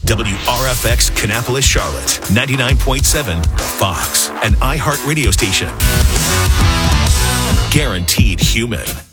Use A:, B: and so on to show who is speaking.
A: WRFX Kannapolis, Charlotte, 99.7 Fox, an iHeart radio station. Guaranteed human.